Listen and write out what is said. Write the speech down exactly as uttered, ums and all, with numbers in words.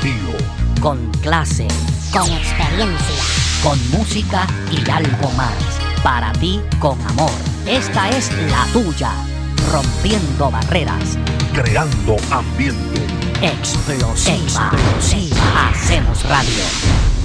estilo, con clase, con experiencia, con música y algo más. Para ti, con amor. Esta es la tuya. Rompiendo barreras. creando ambiente. Explosiva. Explosiva. Hacemos radio.